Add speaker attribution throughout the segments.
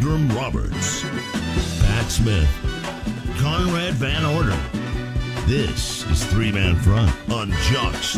Speaker 1: Landrum Roberts, Pat Smith, Conrad Van Order. This is Three Man Front on Jux.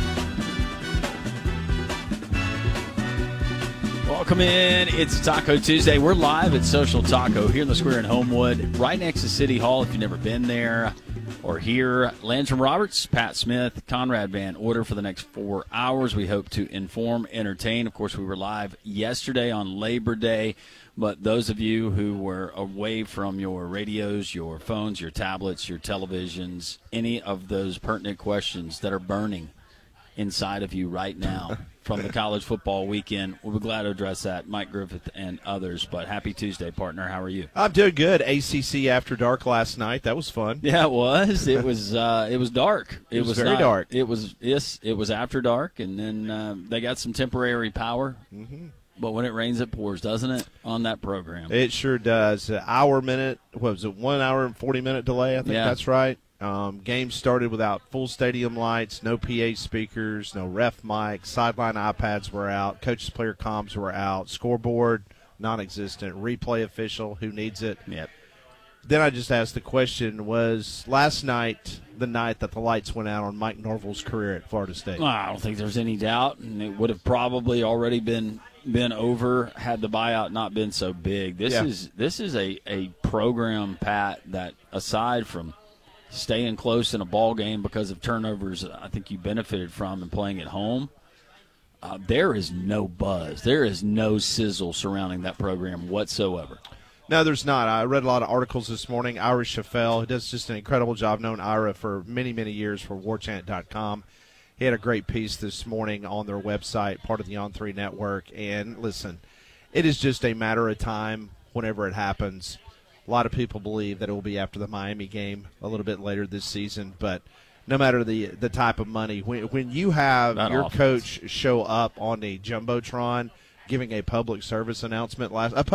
Speaker 2: Welcome in. It's Taco Tuesday. We're live at Social Taco here in the Square in Homewood, right next to City Hall. If you've never been there or here, Landrum Roberts, Pat Smith, Conrad Van Order for the next 4 hours. We hope to inform, entertain. Of course, we were live yesterday on Labor Day, but those of you who were away from your radios, your phones, your tablets, your televisions, any of those pertinent questions that are burning inside of you right now from the college football weekend, we'll be glad to address that, Mike Griffith and others. But happy Tuesday, partner. How are you?
Speaker 3: I'm doing good. ACC After Dark last night. That was fun.
Speaker 2: Yeah, it was. It was dark.
Speaker 3: It was very dark.
Speaker 2: It was after dark, and then they got some temporary power. Mm-hmm. But when it rains, it pours, doesn't it, on that program?
Speaker 3: It sure does. 1 hour and 40-minute delay, I think that's right. Game started without full stadium lights, no PA speakers, no ref mics, sideline iPads were out, coaches player comms were out, scoreboard non-existent, replay official, who needs it?
Speaker 2: Yep.
Speaker 3: Then I just asked the question, was last night the night that the lights went out on Mike Norvell's career at Florida State?
Speaker 2: Well, I don't think there's any doubt, and it would have probably already been over had the buyout not been so big. This is a program, Pat, that aside from staying close in a ball game because of turnovers I think you benefited from and playing at home, there is no buzz. There is no sizzle surrounding that program whatsoever.
Speaker 3: No, there's not. I read a lot of articles this morning. Ira Schafel, who does just an incredible job, known Ira for many, many years for warchant.com. He had a great piece this morning on their website, part of the On3 network. And listen, it is just a matter of time whenever it happens. A lot of people believe that it will be after the Miami game a little bit later this season. But no matter the type of money, when you have your coach show up on the Jumbotron giving a public service announcement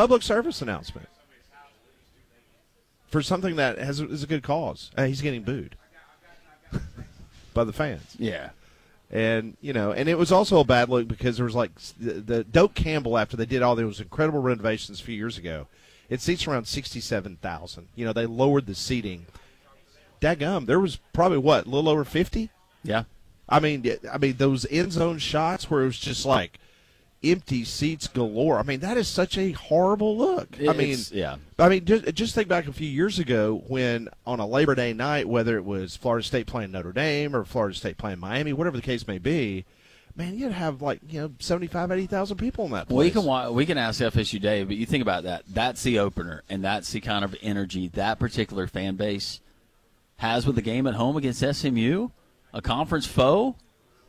Speaker 3: for something that is a good cause, he's getting booed by the fans.
Speaker 2: Yeah.
Speaker 3: And, and it was also a bad look because there was the Doak Campbell, after they did all those incredible renovations a few years ago, it seats around 67,000. They lowered the seating. Daggum, there was probably, a little over 50?
Speaker 2: Yeah.
Speaker 3: I mean, those end zone shots where it was just like empty seats galore. I mean, that is such a horrible look. Just think back a few years ago when on a Labor Day night, whether it was Florida State playing Notre Dame or Florida State playing Miami, whatever the case may be, man, you'd have 75,000, 80,000 people in that place.
Speaker 2: We can ask FSU Dave, but you think about that. That's the opener, and that's the kind of energy that particular fan base has with the game at home against SMU, a conference foe.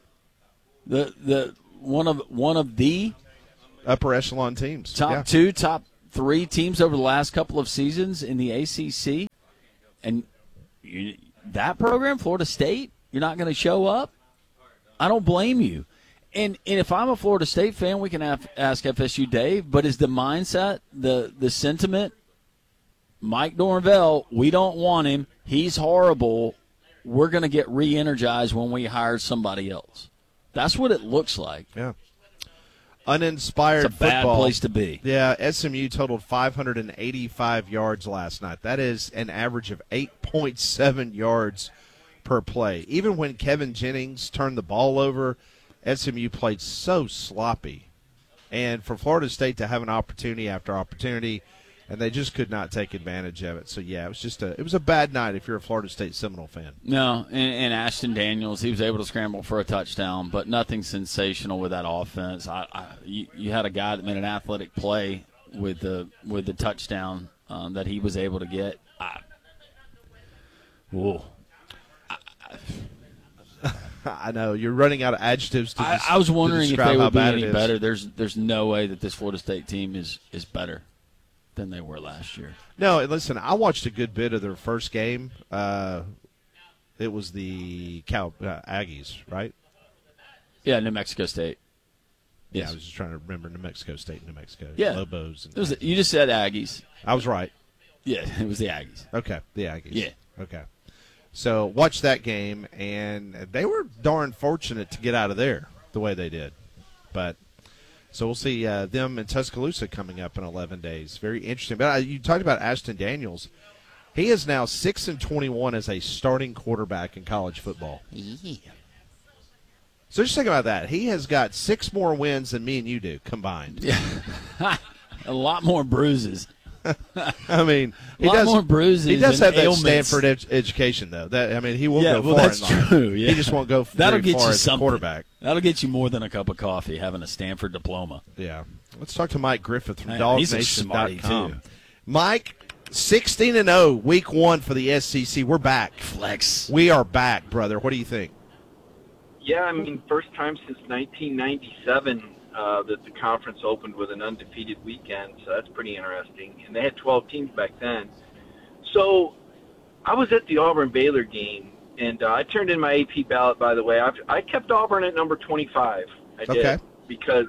Speaker 2: One of the
Speaker 3: upper echelon teams,
Speaker 2: top 2, top 3 teams over the last couple of seasons in the ACC, and that program, Florida State, you're not going to show up. I don't blame you. And if I'm a Florida State fan, we can ask FSU Dave, but is the mindset, the sentiment, Mike Norvell, we don't want him, he's horrible, we're going to get re-energized when we hire somebody else? That's what it looks like.
Speaker 3: Yeah. Uninspired
Speaker 2: football. It's a bad place to be.
Speaker 3: Yeah, SMU totaled 585 yards last night. That is an average of 8.7 yards per play. Even when Kevin Jennings turned the ball over, SMU played so sloppy. And for Florida State to have an opportunity after opportunity, and they just could not take advantage of it. So, yeah, it was a bad night if you're a Florida State Seminole fan.
Speaker 2: No, and Ashton Daniels, he was able to scramble for a touchdown, but nothing sensational with that offense. You had a guy that made an athletic play with the touchdown that he was able to get.
Speaker 3: I know you're running out of adjectives.
Speaker 2: I was wondering if they would be any better. There's no way that this Florida State team is better than they were last year.
Speaker 3: No, listen, I watched a good bit of their first game. It was the Aggies, right?
Speaker 2: Yeah, New Mexico State.
Speaker 3: Yeah, yes. I was just trying to remember New Mexico State, New Mexico.
Speaker 2: Yeah.
Speaker 3: Lobos.
Speaker 2: You just said Aggies.
Speaker 3: I was right.
Speaker 2: Yeah, it was the Aggies.
Speaker 3: Okay, the Aggies.
Speaker 2: Yeah.
Speaker 3: Okay. So watch that game, and they were darn fortunate to get out of there the way they did. But So we'll see them in Tuscaloosa coming up in 11 days. Very interesting. But you talked about Ashton Daniels. He is now 6-21 as a starting quarterback in college football.
Speaker 2: Yeah.
Speaker 3: So just think about that. He has got 6 more wins than me and you do combined.
Speaker 2: Yeah. A lot more bruises.
Speaker 3: I mean,
Speaker 2: a lot more bruises.
Speaker 3: He does have that
Speaker 2: ailments.
Speaker 3: Stanford education, though. He will go
Speaker 2: well,
Speaker 3: far
Speaker 2: that's
Speaker 3: in life.
Speaker 2: true. Yeah.
Speaker 3: He just won't go
Speaker 2: That'll
Speaker 3: very
Speaker 2: get
Speaker 3: far
Speaker 2: you
Speaker 3: as a
Speaker 2: something.
Speaker 3: quarterback.
Speaker 2: That'll get you more than a cup of coffee, having a Stanford diploma.
Speaker 3: Yeah. Let's talk to Mike Griffith from
Speaker 2: Man, he's a smarty,
Speaker 3: DogNation.com.
Speaker 2: too.
Speaker 3: Mike, 16-0, week 1 for the SEC. We're back.
Speaker 2: Flex.
Speaker 3: We are back, brother. What do you think?
Speaker 4: Yeah, I mean, first time since 1997 that the conference opened with an undefeated weekend, so that's pretty interesting. And they had 12 teams back then. So I was at the Auburn-Baylor game, and I turned in my AP ballot, by the way. I kept Auburn at number 25. I did.
Speaker 3: Okay.
Speaker 4: Because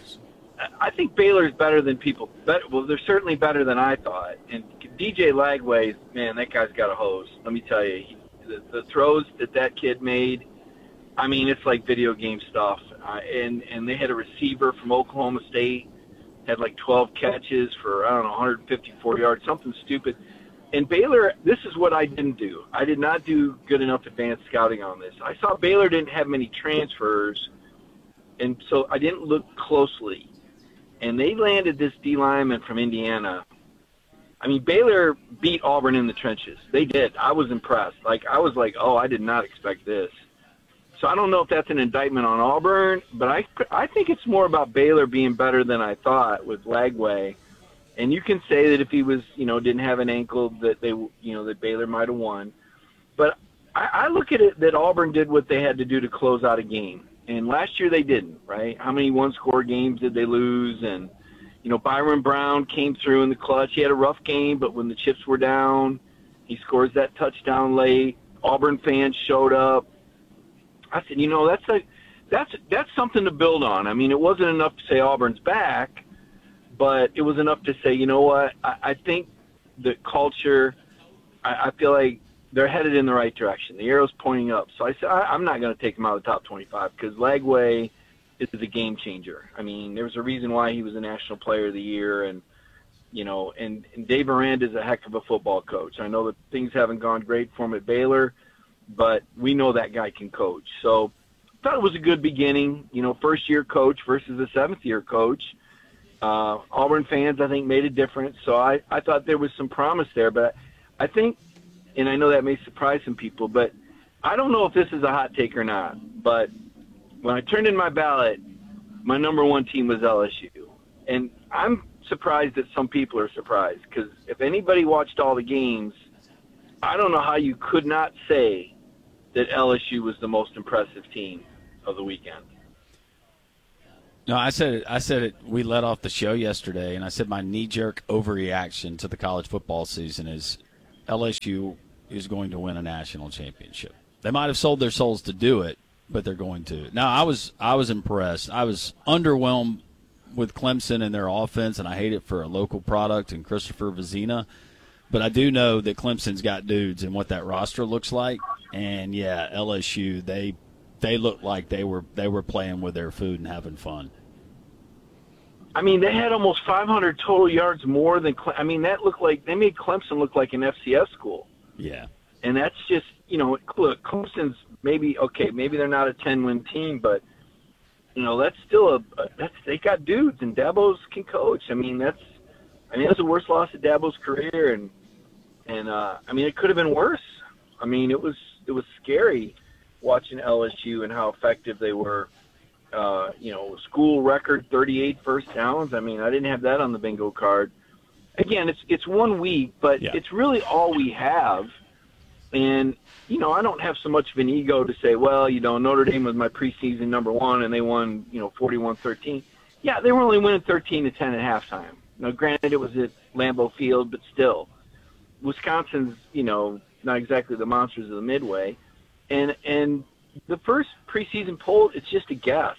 Speaker 4: I think Baylor's better than people. Well, they're certainly better than I thought. And DJ Lagway, man, that guy's got a hose. Let me tell you, the throws that kid made, I mean, it's like video game stuff. And they had a receiver from Oklahoma State, had like 12 catches for, 154 yards, something stupid. And Baylor, this is what I didn't do. I did not do good enough advanced scouting on this. I saw Baylor didn't have many transfers, and so I didn't look closely. And they landed this D lineman from Indiana. I mean, Baylor beat Auburn in the trenches. They did. I was impressed. I was like, oh, I did not expect this. So I don't know if that's an indictment on Auburn, but I think it's more about Baylor being better than I thought with Lagway. And you can say that if he was, didn't have an ankle, that that Baylor might have won. But I look at it that Auburn did what they had to do to close out a game. And last year they didn't, right? How many one-score games did they lose? And, Byron Brown came through in the clutch. He had a rough game, but when the chips were down, he scores that touchdown late. Auburn fans showed up. I said, that's something to build on. I mean, it wasn't enough to say Auburn's back, but it was enough to say, you know what, I think the culture, I feel like they're headed in the right direction. The arrow's pointing up. So I said, I'm not going to take him out of the top 25 because Lagway is a game changer. I mean, there's a reason why he was a National Player of the Year, and Dave Aranda is a heck of a football coach. I know that things haven't gone great for him at Baylor, but we know that guy can coach. So I thought it was a good beginning, first-year coach versus a seventh-year coach. Auburn fans, I think, made a difference. So I thought there was some promise there. But I think, and I know that may surprise some people, but I don't know if this is a hot take or not. But when I turned in my ballot, my number one team was LSU. And I'm surprised that some people are surprised because if anybody watched all the games, I don't know how you could not say that LSU was the most impressive team of the weekend.
Speaker 2: No, I said it. We let off the show yesterday, and I said my knee-jerk overreaction to the college football season is LSU is going to win a national championship. They might have sold their souls to do it, but they're going to. Now, I was impressed. I was underwhelmed with Clemson and their offense, and I hate it for a local product and Christopher Vizina. But I do know that Clemson's got dudes and what that roster looks like. And, yeah, LSU, they looked like they were playing with their food and having fun.
Speaker 4: I mean, they had almost 500 total yards more than – I mean, that looked like – they made Clemson look like an FCS school.
Speaker 2: Yeah.
Speaker 4: And that's just – look, Clemson's maybe they're not a 10-win team, but, that's still they got dudes, and Dabo's can coach. I mean, that's the worst loss of Dabo's career, and it could have been worse. I mean, it was scary watching LSU and how effective they were. School record 38 first downs. I mean, I didn't have that on the bingo card. Again, it's 1 week, but It's really all we have. And, I don't have so much of an ego to say, well, Notre Dame was my preseason number one and they won, 41-13. Yeah, they were only winning 13-10 at halftime. Now, granted, it was at Lambeau Field, but still. Wisconsin's, not exactly the monsters of the Midway. And the first preseason poll, it's just a guess.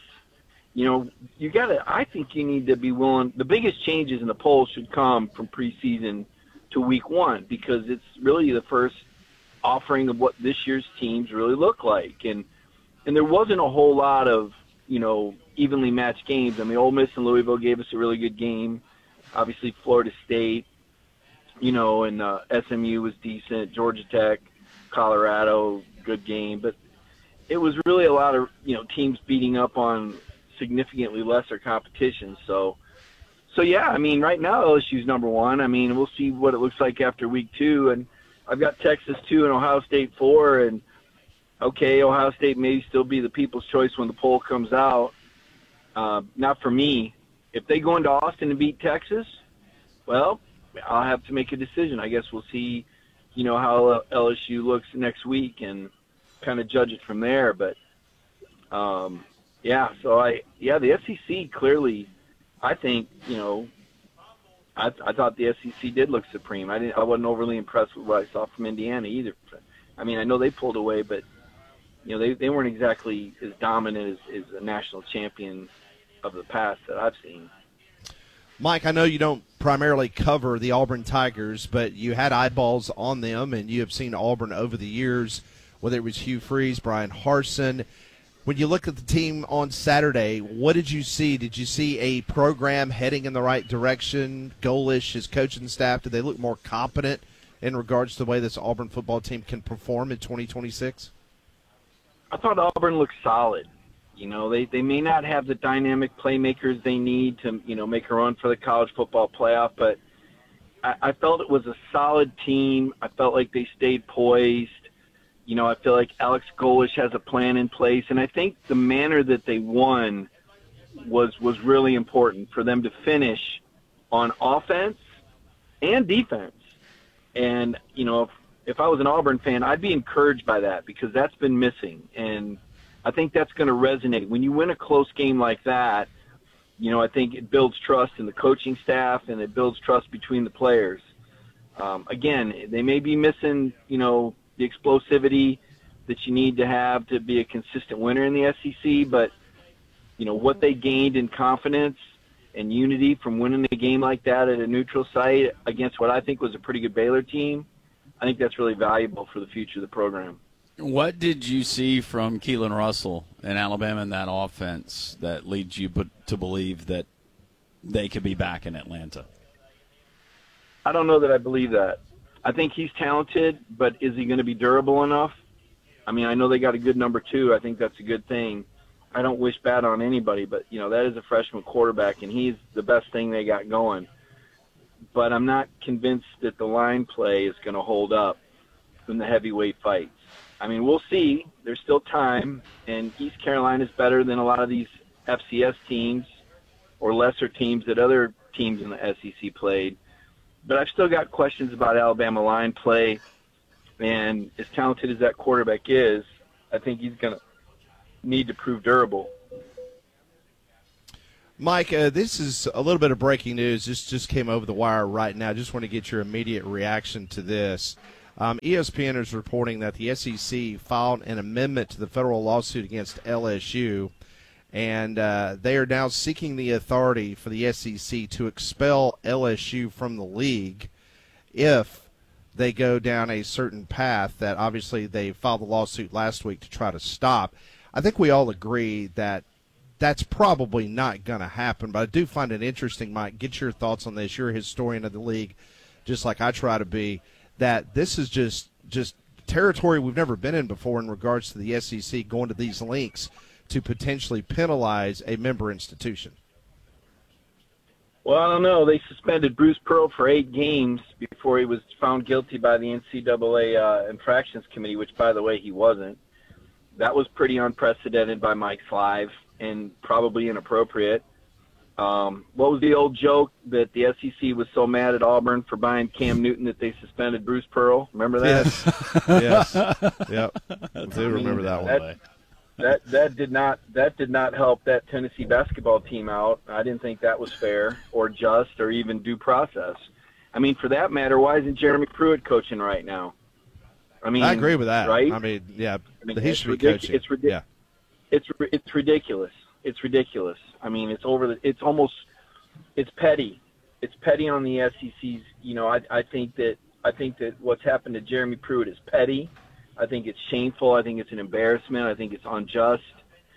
Speaker 4: I think you need to be willing. The biggest changes in the polls should come from preseason to week one because it's really the first offering of what this year's teams really look like. And there wasn't a whole lot of, evenly matched games. I mean, Ole Miss and Louisville gave us a really good game. Obviously, Florida State, and SMU was decent. Georgia Tech, Colorado, good game. But it was really a lot of, teams beating up on significantly lesser competition. So yeah, I mean, right now LSU's number one. I mean, we'll see what it looks like after week 2. And I've got Texas 2 and Ohio State 4. And, okay, Ohio State may still be the people's choice when the poll comes out. Not for me. If they go into Austin and beat Texas, well, I'll have to make a decision. I guess we'll see, how LSU looks next week and kind of judge it from there. But, the SEC clearly, I think, I thought the SEC did look supreme. I wasn't overly impressed with what I saw from Indiana either. I mean, I know they pulled away, but, they weren't exactly as dominant as a national champion of the past that I've seen.
Speaker 3: Mike, I know you don't primarily cover the Auburn Tigers, but you had eyeballs on them, and you have seen Auburn over the years, whether it was Hugh Freeze, Brian Harsin. When you look at the team on Saturday, what did you see? Did you see a program heading in the right direction? Golesh, his coaching staff, did they look more competent in regards to the way this Auburn football team can perform in 2026?
Speaker 4: I thought Auburn looked solid. They may not have the dynamic playmakers they need to, make a run for the college football playoff, but I felt it was a solid team. I felt like they stayed poised. I feel like Alex Golesh has a plan in place, and I think the manner that they won was really important for them to finish on offense and defense. And, if I was an Auburn fan, I'd be encouraged by that because that's been missing, and I think that's going to resonate. When you win a close game like that, I think it builds trust in the coaching staff and it builds trust between the players. Again, they may be missing, the explosivity that you need to have to be a consistent winner in the SEC, but, what they gained in confidence and unity from winning a game like that at a neutral site against what I think was a pretty good Baylor team, I think that's really valuable for the future of the program.
Speaker 2: What did you see from Keelan Russell in Alabama in that offense that leads you to believe that they could be back in Atlanta?
Speaker 4: I don't know that I believe that. I think he's talented, but is he going to be durable enough? I mean, I know they got a good number 2. I think that's a good thing. I don't wish bad on anybody, but, that is a freshman quarterback, and he's the best thing they got going. But I'm not convinced that the line play is going to hold up in the heavyweight fights. I mean, we'll see. There's still time, and East Carolina is better than a lot of these FCS teams or lesser teams that other teams in the SEC played. But I've still got questions about Alabama line play, and as talented as that quarterback is, I think he's going to need to prove durable.
Speaker 3: Mike, this is a little bit of breaking news. This just came over the wire right now. Just want to get your immediate reaction to this. ESPN is reporting that the SEC filed an amendment to the federal lawsuit against LSU, and they are now seeking the authority for the SEC to expel LSU from the league if they go down a certain path that obviously they filed the lawsuit last week to try to stop. I think we all agree that that's probably not going to happen, but I do find it interesting, Mike, get your thoughts on this. You're a historian of the league, just like I try to be, that this is just territory we've never been in before in regards to the SEC going to these lengths to potentially penalize a member institution.
Speaker 4: Well, I don't know. They suspended Bruce Pearl for 8 games before he was found guilty by the NCAA Infractions Committee, which, by the way, he wasn't. That was pretty unprecedented by Mike Slive and probably inappropriate. What was the old joke that the SEC was so mad at Auburn for buying Cam Newton that they suspended Bruce Pearl? Remember that?
Speaker 3: Yes. Yep. I do remember that one.
Speaker 4: That did not help that Tennessee basketball team out. I didn't think that was fair or just or even due process. I mean, for that matter, why isn't Jeremy Pruitt coaching right now? I mean,
Speaker 3: I agree with that.
Speaker 4: Right?
Speaker 3: I mean, he should be coaching.
Speaker 4: It's ridiculous. It's ridiculous. It's ridiculous. I mean, it's petty. It's petty on the SEC's. I think that what's happened to Jeremy Pruitt is petty. I think it's shameful. I think it's an embarrassment. I think it's unjust.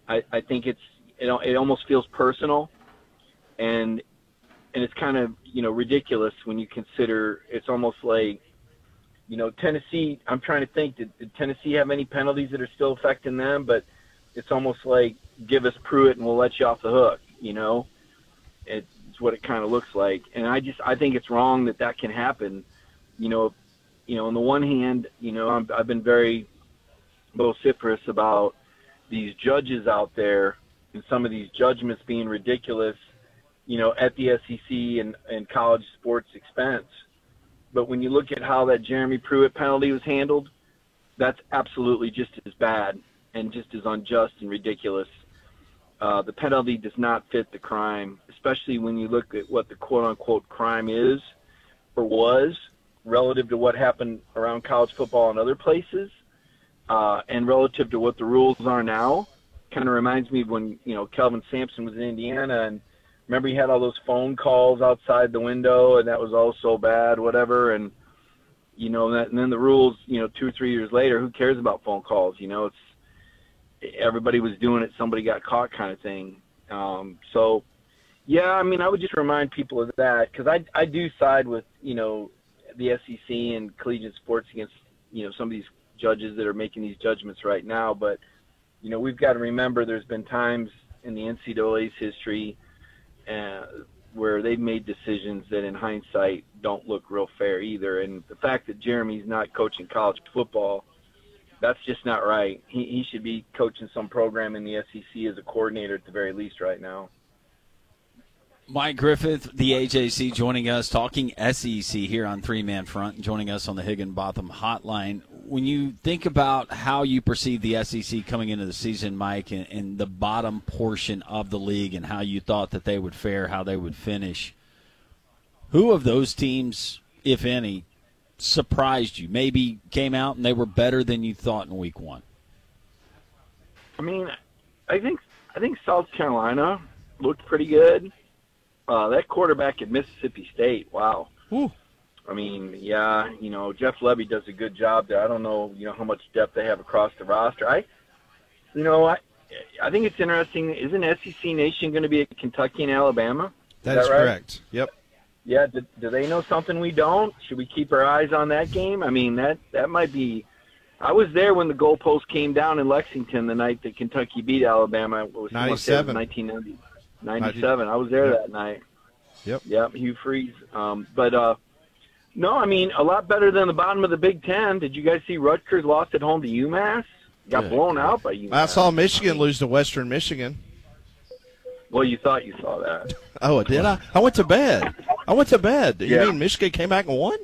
Speaker 4: I think it almost feels personal, and it's kind of, ridiculous when you consider it's almost like, Tennessee. I'm trying to think, did Tennessee have any penalties that are still affecting them? But it's almost like, give us Pruitt and we'll let you off the hook. It's what it kind of looks like, and I think it's wrong that can happen. On the one hand, I've been very vociferous about these judges out there and some of these judgments being ridiculous, at the SEC and college sports expense. But when you look at how that Jeremy Pruitt penalty was handled, that's absolutely just as bad and just as unjust and ridiculous. The penalty does not fit the crime, especially when you look at what the quote-unquote crime is or was relative to what happened around college football and other places, and relative to what the rules are now. Kind of reminds me of when, Kelvin Sampson was in Indiana, and remember he had all those phone calls outside the window, and that was all so bad, whatever. And, and then the rules, 2 or 3 years later, who cares about phone calls? Everybody was doing it, somebody got caught kind of thing. So, yeah, I would just remind people of that, because I do side with, the SEC and collegiate sports against, some of these judges that are making these judgments right now. But, we've got to remember there's been times in the NCAA's history where they've made decisions that in hindsight don't look real fair either. And the fact that Jeremy's not coaching college football, that's just not right. He should be coaching some program in the SEC as a coordinator at the very least right now.
Speaker 2: Mike Griffith, the AJC, joining us, talking SEC here on Three Man Front, and joining us on the Higginbotham Hotline. When you think about how you perceive the SEC coming into the season, Mike, and the bottom portion of the league and how you thought that they would fare, how they would finish, who of those teams, if any, surprised you? Maybe came out and they were better than you thought in week one?
Speaker 4: I think South Carolina looked pretty good. That quarterback at Mississippi State, wow.
Speaker 3: Ooh.
Speaker 4: Yeah, Jeff Levy does a good job there. I don't know, how much depth they have across the roster. I think it's interesting. Isn't SEC Nation going to be at Kentucky and Alabama?
Speaker 3: That is
Speaker 4: right?
Speaker 3: Correct. Yep.
Speaker 4: Yeah, do they know something we don't? Should we keep our eyes on that game? That might be – I was there when the goalpost came down in Lexington the night that Kentucky beat Alabama. It was
Speaker 3: 97.
Speaker 4: 1990. 97. I was there that night.
Speaker 3: Yep,
Speaker 4: Hugh Freeze. No, a lot better than the bottom of the Big Ten. Did you guys see Rutgers lost at home to UMass? Got blown out by UMass.
Speaker 3: I saw Michigan lose to Western Michigan.
Speaker 4: Well, you thought you saw that.
Speaker 3: Oh, did I? I went to bed. You mean Michigan came back and won?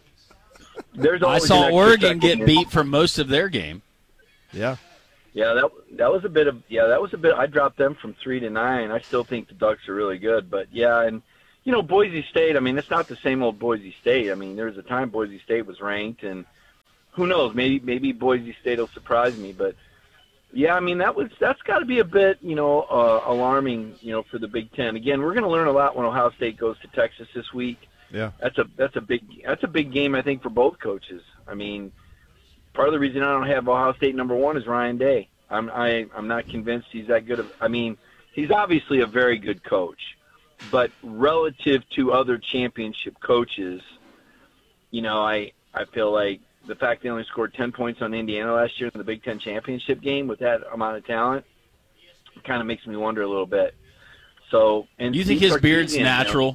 Speaker 2: I saw Oregon get beat for most of their game.
Speaker 3: Yeah.
Speaker 4: Yeah, that was a bit. I dropped them from 3 to 9. I still think the Ducks are really good, but yeah, and Boise State. It's not the same old Boise State. There was a time Boise State was ranked, and who knows? Maybe Boise State will surprise me, but yeah, that's got to be a bit alarming, for the Big Ten. Again, we're going to learn a lot when Ohio State goes to Texas this week.
Speaker 3: Yeah,
Speaker 4: that's a big game, I think, for both coaches. Part of the reason I don't have Ohio State number 1 is Ryan Day. I'm not convinced he's that good of. He's obviously a very good coach, but relative to other championship coaches, I feel like the fact they only scored 10 points on Indiana last year in the Big Ten championship game with that amount of talent, it kind of makes me wonder a little bit. So, and
Speaker 2: you think his beard's natural?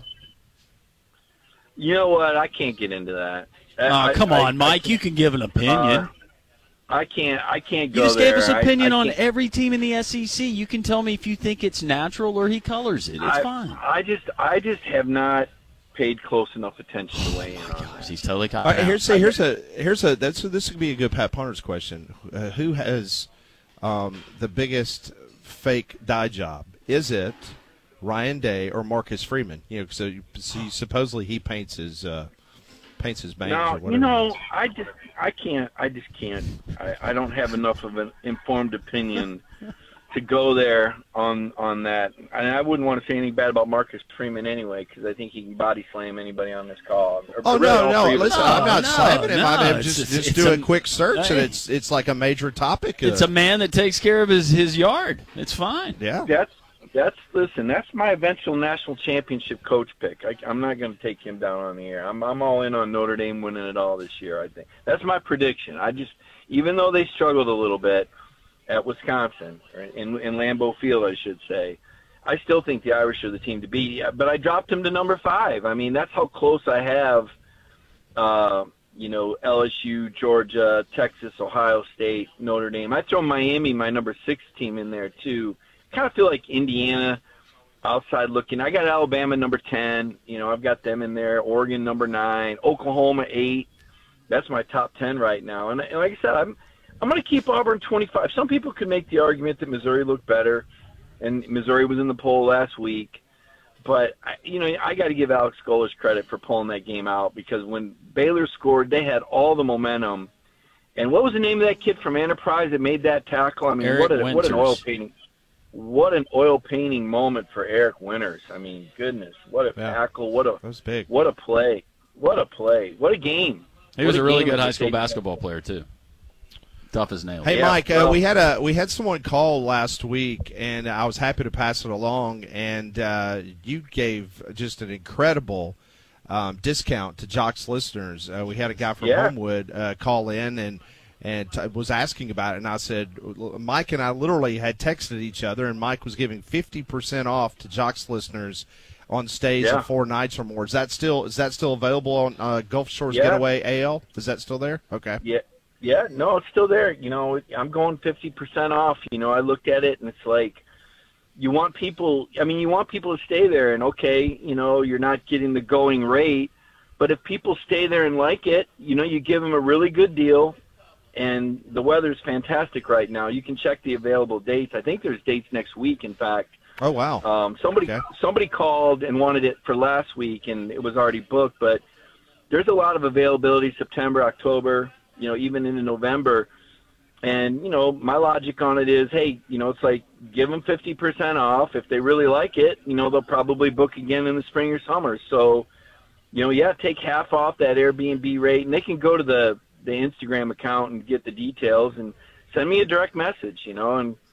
Speaker 4: You know what? I can't get into that.
Speaker 2: Come on, Mike. You can give an opinion.
Speaker 4: I can't go there.
Speaker 2: You just gave us an opinion on every team in the SEC. You can tell me if you think it's natural or he colors it. It's fine.
Speaker 4: I just have not paid close enough attention to weigh in on that.
Speaker 2: He's totally caught.
Speaker 3: All right, here's this could be a good Pat Punter's question. Who has the biggest fake dye job? Is it Ryan Day or Marcus Freeman? So supposedly he paints his bangs or whatever. I just can't. I don't have enough of an informed opinion
Speaker 4: to go there on that. And I wouldn't want to say anything bad about Marcus Freeman anyway, because I think he can body slam anybody on this call.
Speaker 3: Oh, no. Listen, I'm not slamming him. I mean,
Speaker 2: It's
Speaker 3: just do a quick search,
Speaker 2: hey.
Speaker 3: and it's like a major topic.
Speaker 2: It's a man that takes care of his yard. It's fine.
Speaker 3: Yeah.
Speaker 4: That's my eventual national championship coach pick. I'm not going to take him down on the air. I'm all in on Notre Dame winning it all this year, I think. That's my prediction. Even though they struggled a little bit at Wisconsin, or in Lambeau Field, I should say, I still think the Irish are the team to beat. But I dropped them to number 5. I mean, that's how close I have, LSU, Georgia, Texas, Ohio State, Notre Dame. I throw Miami, my number 6 team, in there too. Kind of feel like Indiana outside looking. I got Alabama number 10. I've got them in there. Oregon number 9. Oklahoma 8. That's my top 10 right now. And like I said, I'm going to keep Auburn 25. Some people could make the argument that Missouri looked better, and Missouri was in the poll last week. But, I got to give Alex Golesh credit for pulling that game out, because when Baylor scored, they had all the momentum. And what was the name of that kid from Enterprise that made that tackle? I mean, what an oil painting. What an oil painting moment for Eric Winters. I mean, goodness, what a tackle. That
Speaker 3: was big.
Speaker 4: What a play. What a play. What a game.
Speaker 2: He was a really good high school basketball player, too. Tough as nails.
Speaker 3: Hey, Mike, we had someone call last week, and I was happy to pass it along, and you gave just an incredible discount to Jock's listeners. We had a guy from Homewood call in and was asking about it, and I said, Mike and I literally had texted each other, and Mike was giving 50% off to Jock's listeners on stays of 4 nights or more. Is that still available on Gulf Shores Getaway AL? Is that still there? Okay.
Speaker 4: Yeah, no, it's still there. I'm going 50% off. I looked at it, and it's like, you want people to stay there, and okay, you're not getting the going rate, but if people stay there and like it, you give them a really good deal. And the weather's fantastic right now. You can check the available dates. I think there's dates next week, in fact.
Speaker 3: Oh, wow.
Speaker 4: Somebody called and wanted it for last week, and it was already booked. But there's a lot of availability September, October, even into November. And, my logic on it is, hey, it's like give them 50% off. If they really like it, they'll probably book again in the spring or summer. So, take half off that Airbnb rate. And they can go to the Instagram account and get the details and send me a direct message, and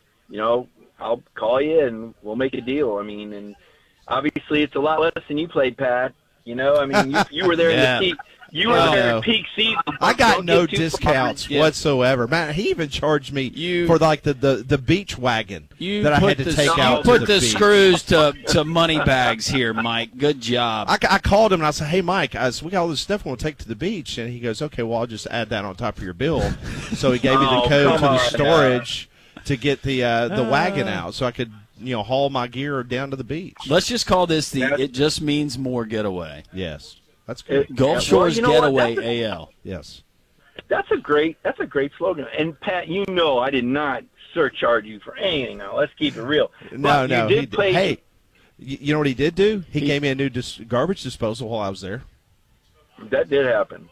Speaker 4: I'll call you and we'll make a deal. I mean, and obviously it's a lot less than you played, Pat. You were there in the peak. You were there in peak season.
Speaker 3: I got no discounts whatsoever. Man, he even charged me for like the beach wagon that I had to take out.
Speaker 2: You put the screws to money bags here, Mike. Good job.
Speaker 3: I called him and I said, "Hey, Mike, we got all this stuff we want to take to the beach," and he goes, "Okay, well, I'll just add that on top of your bill." So he gave me the code to the storage to get the wagon out, so I could haul my gear down to the beach.
Speaker 2: Let's just call this It Just Means More Getaway.
Speaker 3: Yes. That's good.
Speaker 2: Gulf Shores Getaway AL.
Speaker 3: Yes.
Speaker 4: That's a great slogan. And Pat, I did not surcharge you for anything. Now let's keep it real.
Speaker 3: No. Hey, you know what he did do? He gave me a new garbage disposal while I was there.
Speaker 4: That did happen.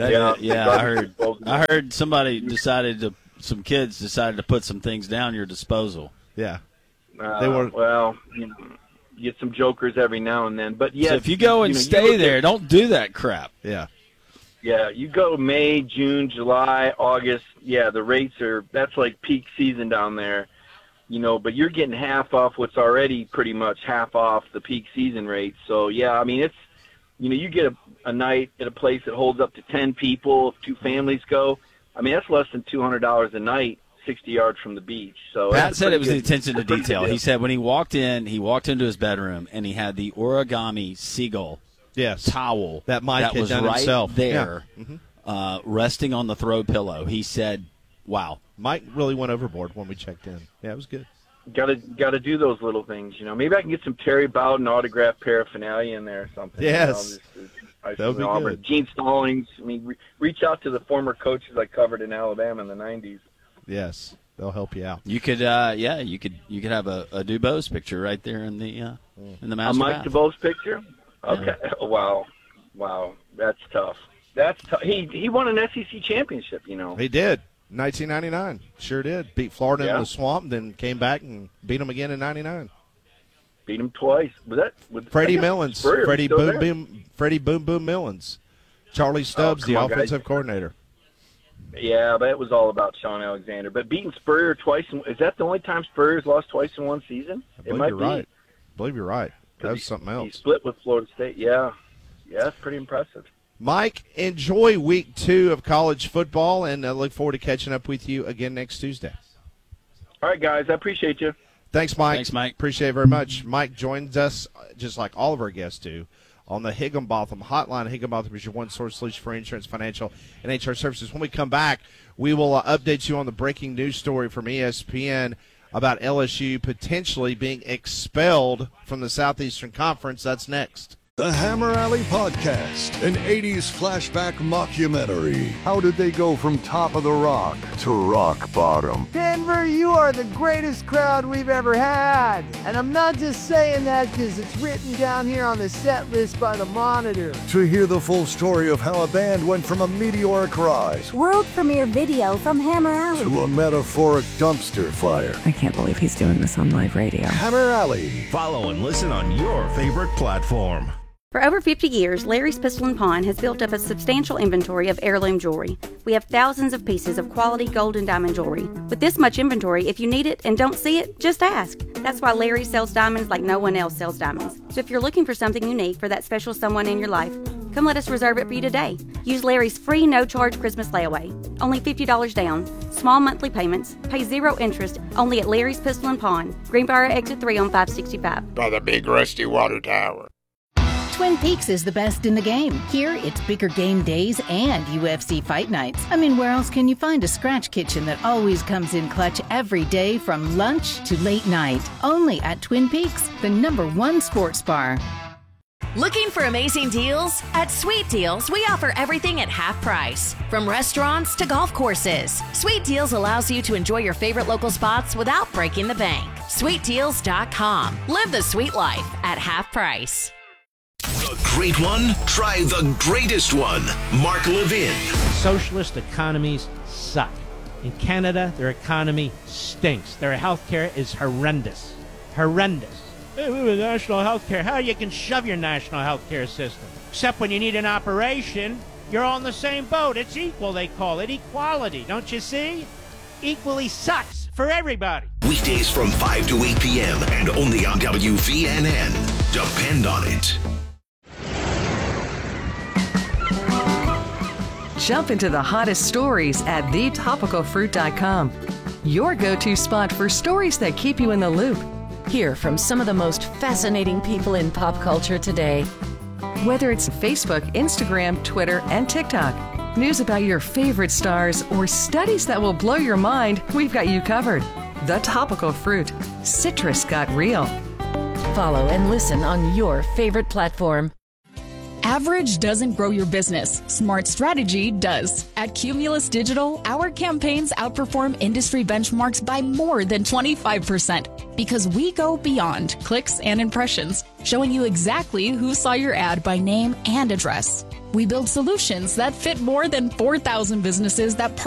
Speaker 2: I heard some kids decided to put some things down your disposal.
Speaker 3: Yeah.
Speaker 4: They were get some jokers every now and then, but yes.
Speaker 2: So if you go and stay there, don't do that crap.
Speaker 3: Yeah.
Speaker 4: Yeah, you go May, June, July, August. Yeah, the rates that's like peak season down there, but you're getting half off what's already pretty much half off the peak season rate. So yeah, I mean, it's, you get a night at a place that holds up to 10 people. If 2 families go, I mean, that's less than $200 a night. 60 yards from the beach. So
Speaker 2: Pat said it was the attention to detail. He said when he walked into his bedroom and he had the origami seagull towel
Speaker 3: that Mike had
Speaker 2: was
Speaker 3: done
Speaker 2: right
Speaker 3: himself
Speaker 2: there, resting on the throw pillow. He said, "Wow,
Speaker 3: Mike really went overboard when we checked in. Yeah, it was good."
Speaker 4: Got to do those little things, Maybe I can get some Terry Bowden autographed paraphernalia in there or something.
Speaker 3: Yes, that would be good.
Speaker 4: Gene Stallings. I mean, reach out to the former coaches I covered in Alabama in the '90s.
Speaker 3: Yes, they'll help you out.
Speaker 2: You could, you could have a DuBose picture right there in the master
Speaker 4: bath. Mike DuBose picture. Okay. Yeah. Wow, that's tough. He won an SEC championship.
Speaker 3: He did. 1999. Sure did. Beat Florida
Speaker 4: Yeah.
Speaker 3: in the swamp, then came back and beat them again in 99.
Speaker 4: Beat him twice. Was that with
Speaker 3: Freddie Millens.
Speaker 4: Spurrier
Speaker 3: Freddie
Speaker 4: was still
Speaker 3: Boom
Speaker 4: there?
Speaker 3: Boom. Freddie Boom Boom Millens. Charlie Stubbs,
Speaker 4: come
Speaker 3: the
Speaker 4: on, guys.
Speaker 3: offensive coordinator.
Speaker 4: Yeah, but it was all about Sean Alexander. But beating Spurrier twice, is that the only time Spurrier's lost twice in one season?
Speaker 3: I
Speaker 4: It
Speaker 3: believe
Speaker 4: might
Speaker 3: you're
Speaker 4: be.
Speaker 3: right. I believe you're right. That was something
Speaker 4: He
Speaker 3: else.
Speaker 4: split with Florida State. Yeah, that's pretty impressive.
Speaker 3: Mike, enjoy week 2 of college football, and I look forward to catching up with you again next Tuesday.
Speaker 4: All right, guys, I appreciate you.
Speaker 3: Thanks, Mike.
Speaker 2: Thanks, Mike.
Speaker 3: Appreciate it very much. Mike joins us, just like all of our guests do, on the Higginbotham Hotline. Higginbotham is your one-source solution for insurance, financial, and HR services. When we come back, we will update you on the breaking news story from ESPN about LSU potentially being expelled from the Southeastern Conference. That's next.
Speaker 5: The Hammer Alley Podcast, an 80s flashback mockumentary. How did they go from top of the rock to rock bottom?
Speaker 6: Denver, you are the greatest crowd we've ever had. And I'm not just saying that because it's written down here on the set list by the Monitor.
Speaker 5: To hear the full story of how a band went from a meteoric rise
Speaker 7: World premiere video from Hammer Alley.
Speaker 5: to a metaphoric dumpster fire.
Speaker 8: I can't believe he's doing this on live radio.
Speaker 5: Hammer Alley.
Speaker 1: Follow and listen on your favorite platform.
Speaker 9: For over 50 years, Larry's Pistol and Pawn has built up a substantial inventory of heirloom jewelry. We have thousands of pieces of quality gold and diamond jewelry. With this much inventory, if you need it and don't see it, just ask. That's why Larry sells diamonds like no one else sells diamonds. So if you're looking for something unique for that special someone in your life, come let us reserve it for you today. Use Larry's free no-charge Christmas layaway. Only $50 down. Small monthly payments. Pay 0 interest. Only at Larry's Pistol and Pawn. Greenbrier Exit 3 on 565.
Speaker 10: By the big rusty water tower.
Speaker 11: Twin Peaks is the best in the game. Here, it's bigger game days and UFC fight nights. I mean, where else can you find a scratch kitchen that always comes in clutch every day from lunch to late night? Only at Twin Peaks, the #1 sports bar.
Speaker 12: Looking for amazing deals? At Sweet Deals, we offer everything at half price. From restaurants to golf courses. Sweet Deals allows you to enjoy your favorite local spots without breaking the bank. SweetDeals.com. Live the sweet life at half price.
Speaker 1: The great one? Try the greatest one. Mark Levin.
Speaker 13: Socialist economies suck. In Canada, their economy stinks. Their healthcare is horrendous. Horrendous. Hey, we have national healthcare. How you can shove your national healthcare system? Except when you need an operation, you're all in the same boat. It's equal, they call it. Equality, don't you see? Equally sucks for everybody.
Speaker 1: Weekdays from 5 to 8 p.m. and only on WVNN. Depend on it.
Speaker 8: Jump into the hottest stories at thetopicalfruit.com. Your go-to spot for stories that keep you in the loop.
Speaker 14: Hear from some of the most fascinating people in pop culture today.
Speaker 8: Whether it's Facebook, Instagram, Twitter, and TikTok, news about your favorite stars, or studies that will blow your mind, we've got you covered. The Topical Fruit. Citrus got real.
Speaker 14: Follow and listen on your favorite platform.
Speaker 15: Average doesn't grow your business. Smart strategy does. At Cumulus Digital, our campaigns outperform industry benchmarks by more than 25% because we go beyond clicks and impressions, showing you exactly who saw your ad by name and address. We build solutions that fit more than 4,000 businesses that